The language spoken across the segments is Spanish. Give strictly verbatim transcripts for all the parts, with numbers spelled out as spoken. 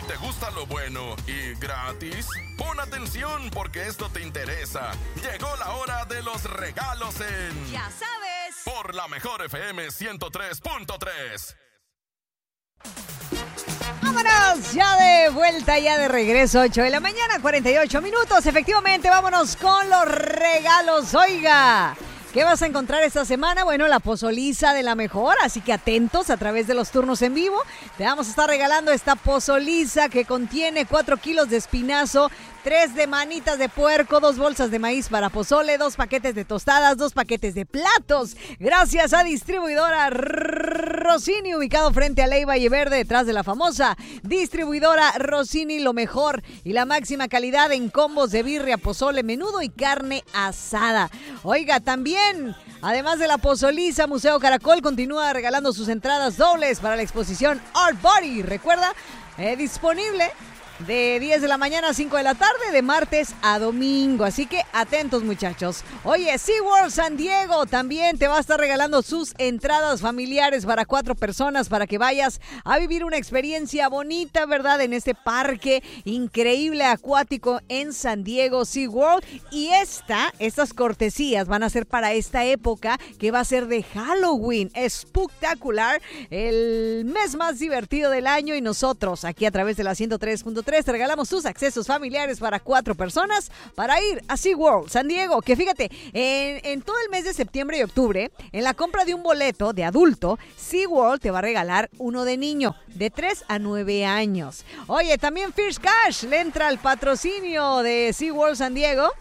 te gusta lo bueno y gratis, pon atención porque esto te interesa. Llegó la hora de los regalos en... ¡Ya sabes! Por la Mejor F M ciento tres punto tres. Vámonos, ya de vuelta, ya de regreso, ocho de la mañana, cuarenta y ocho minutos. Efectivamente, vámonos con los regalos. Oiga, ¿qué vas a encontrar esta semana? Bueno, la pozoliza de la mejor, así que atentos a través de los turnos en vivo. Te vamos a estar regalando esta pozoliza que contiene cuatro kilos de espinazo, tres de manitas de puerco, dos bolsas de maíz para pozole, dos paquetes de tostadas, dos paquetes de platos. Gracias a Distribuidora Rossini, ubicado frente a Ley Valle Verde, detrás de la famosa Distribuidora Rossini, lo mejor y la máxima calidad en combos de birria, pozole, menudo y carne asada. Oiga, también, además de la pozoliza, Museo Caracol continúa regalando sus entradas dobles para la exposición Art Body. Recuerda, eh, disponible de diez de la mañana a cinco de la tarde, de martes a domingo. Así que atentos, muchachos. Oye, SeaWorld San Diego también te va a estar regalando sus entradas familiares para cuatro personas para que vayas a vivir una experiencia bonita, ¿verdad? En este parque increíble acuático en San Diego, SeaWorld. Y esta, estas cortesías van a ser para esta época que va a ser de Halloween. Espectacular, el mes más divertido del año, y nosotros aquí a través de la ciento tres punto tres te regalamos tus accesos familiares para cuatro personas para ir a SeaWorld San Diego, que fíjate, en, en todo el mes de septiembre y octubre, en la compra de un boleto de adulto, SeaWorld te va a regalar uno de niño, de tres a nueve años. Oye, también First Cash le entra al patrocinio de SeaWorld San Diego.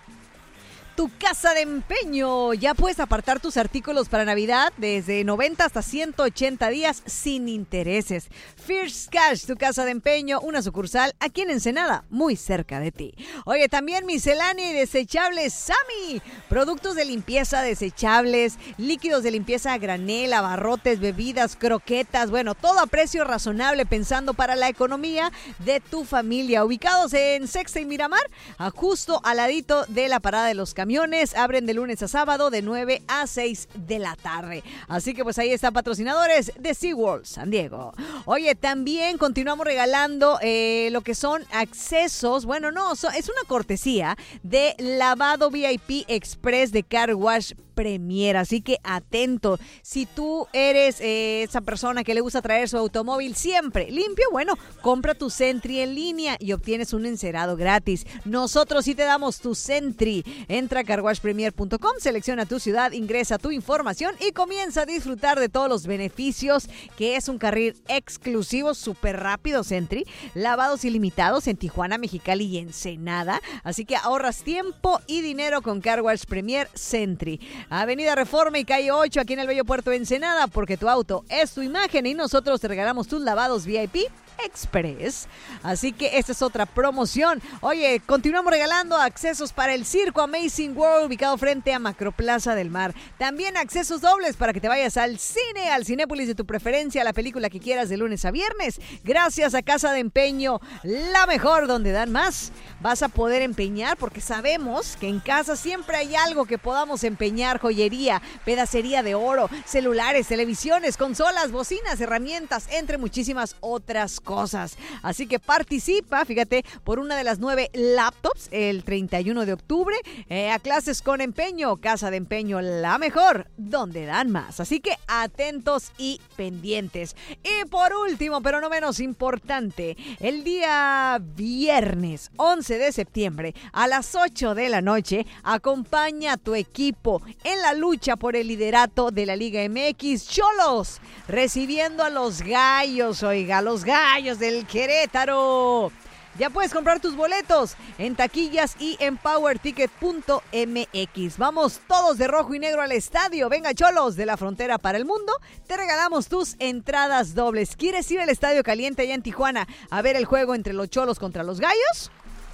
Tu casa de empeño. Ya puedes apartar tus artículos para Navidad desde noventa hasta ciento ochenta días sin intereses. First Cash, tu casa de empeño, una sucursal aquí en Ensenada, muy cerca de ti. Oye, también miscelánea y desechables Sammy. Productos de limpieza desechables, líquidos de limpieza a granel, abarrotes, bebidas, croquetas. Bueno, todo a precio razonable, pensando para la economía de tu familia. Ubicados en Sexta y Miramar, a justo al ladito de la parada de los camiones. Abren de lunes a sábado de nueve a seis de la tarde. Así que pues ahí están patrocinadores de SeaWorld San Diego. Oye, también continuamos regalando eh, lo que son accesos. Bueno, no, so, es una cortesía de lavado V I P Express de Car Wash Premier, así que atento. Si tú eres eh, esa persona que le gusta traer su automóvil siempre limpio, bueno, compra tu Sentry en línea y obtienes un encerado gratis. Nosotros sí te damos tu Sentry. Entra a car wash premier punto com, selecciona tu ciudad, ingresa tu información y comienza a disfrutar de todos los beneficios que es un carril exclusivo, súper rápido Sentry, lavados ilimitados en Tijuana, Mexicali y Ensenada, así que ahorras tiempo y dinero con Car Wash Premier Sentry. Avenida Reforma y calle ocho, aquí en el bello puerto de Ensenada, porque tu auto es tu imagen y nosotros te regalamos tus lavados V I P Express. Así que esta es otra promoción. Oye, continuamos regalando accesos para el Circo Amazing World, ubicado frente a Macroplaza del Mar. También accesos dobles para que te vayas al cine, al Cinépolis de tu preferencia, a la película que quieras de lunes a viernes. Gracias a Casa de Empeño, la mejor, donde dan más. Vas a poder empeñar, porque sabemos que en casa siempre hay algo que podamos empeñar: joyería, pedacería de oro, celulares, televisiones, consolas, bocinas, herramientas, entre muchísimas otras cosas. Así que participa, fíjate, por una de las nueve laptops el treinta y uno de octubre eh, a clases con empeño. Casa de Empeño, la mejor, donde dan más. Así que atentos y pendientes. Y por último, pero no menos importante, el día viernes once de septiembre a las ocho de la noche, acompaña a tu equipo en la lucha por el liderato de la Liga M X. Cholos recibiendo a los Gallos, oiga, los Gallos del Querétaro. Ya puedes comprar tus boletos en taquillas y en power ticket punto m x. Vamos todos de rojo y negro al estadio. Venga, Cholos, de la frontera para el mundo. Te regalamos tus entradas dobles. ¿Quieres ir al Estadio Caliente allá en Tijuana a ver el juego entre los Cholos contra los Gallos?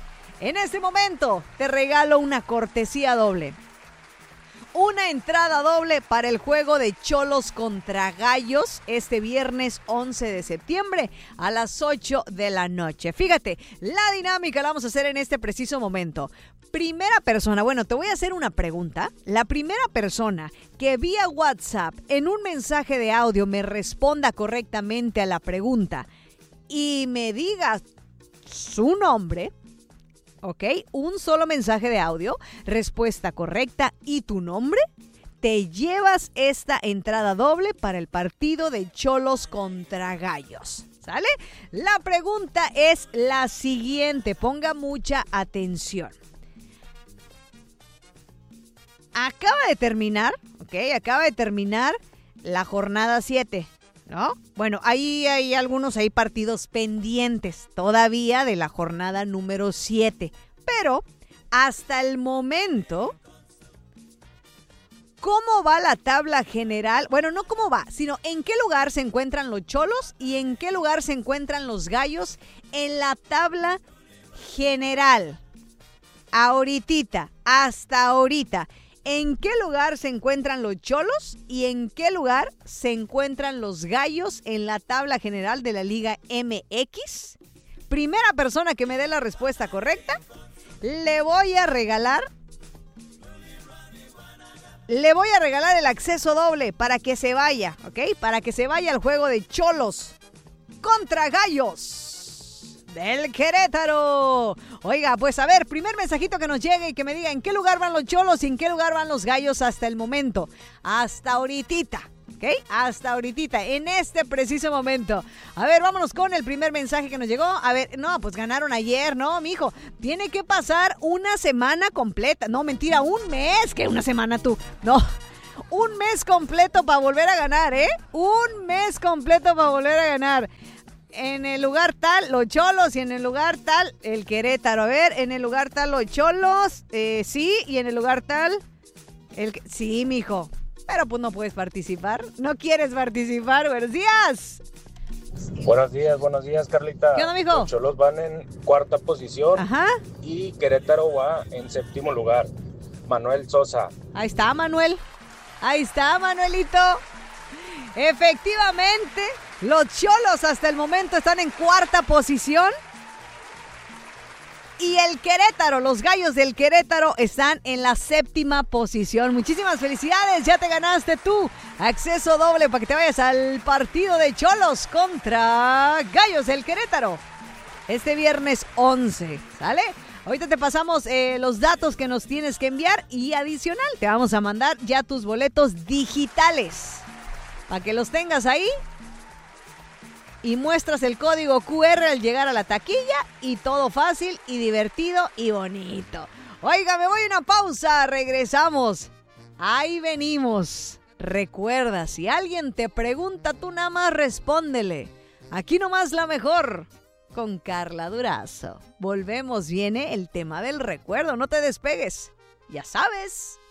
En este momento te regalo una cortesía doble. Una entrada doble para el juego de Cholos contra Gallos este viernes once de septiembre a las ocho de la noche. Fíjate, la dinámica la vamos a hacer en este preciso momento. Primera persona, bueno, te voy a hacer una pregunta. La primera persona que vía WhatsApp en un mensaje de audio me responda correctamente a la pregunta: y me digas su nombre, ¿ok? Un solo mensaje de audio, respuesta correcta y tu nombre, te llevas esta entrada doble para el partido de Cholos contra Gallos. ¿Sale? La pregunta es la siguiente. Ponga mucha atención. Acaba de terminar, ¿ok? Acaba de terminar la jornada siete, ¿no? Bueno, ahí hay algunos hay partidos pendientes todavía de la jornada número siete. Pero hasta el momento, ¿cómo va la tabla general? Bueno, no cómo va, sino en qué lugar se encuentran los Cholos y en qué lugar se encuentran los Gallos en la tabla general. Ahoritita, hasta ahorita. ¿En qué lugar se encuentran los Cholos y en qué lugar se encuentran los Gallos en la tabla general de la Liga M X? Primera persona que me dé la respuesta correcta, le voy a regalar, le voy a regalar el acceso doble para que se vaya, ¿ok? Para que se vaya al juego de Cholos contra Gallos del Querétaro. Oiga, pues a ver, primer mensajito que nos llegue y que me diga en qué lugar van los Cholos y en qué lugar van los Gallos hasta el momento. Hasta ahoritita, ¿ok? Hasta ahoritita, en este preciso momento. A ver, vámonos con el primer mensaje que nos llegó. A ver, no, pues ganaron ayer, ¿no, mijo? Tiene que pasar una semana completa. No, mentira, un mes. ¿Qué una semana tú? No. Un mes completo para volver a ganar, ¿eh? Un mes completo para volver a ganar. En el lugar tal, los Cholos, y en el lugar tal, el Querétaro. A ver, en el lugar tal, los Cholos, eh, sí, y en el lugar tal, el... Sí, mijo, pero pues no puedes participar. ¿No quieres participar? ¡Buenos días! Buenos días, buenos días, Carlita. ¿Qué onda, mijo? Los Cholos van en cuarta posición. Ajá. Y Querétaro va en séptimo lugar. Manuel Sosa. Ahí está, Manuel. Ahí está, Manuelito. Efectivamente, los Cholos hasta el momento están en cuarta posición. Y el Querétaro, los Gallos del Querétaro están en la séptima posición. Muchísimas felicidades, ya te ganaste tú acceso doble para que te vayas al partido de Cholos contra Gallos del Querétaro. Este viernes once, ¿sale? Ahorita te pasamos eh, los datos que nos tienes que enviar y adicional te vamos a mandar ya tus boletos digitales para que los tengas ahí y muestras el código cu erre al llegar a la taquilla y todo fácil y divertido y bonito. Oiga, me voy a una pausa, regresamos. Ahí venimos. Recuerda, si alguien te pregunta, tú nada más respóndele. Aquí nomás la mejor. Con Carla Durazo. Volvemos, viene el tema del recuerdo. No te despegues. Ya sabes.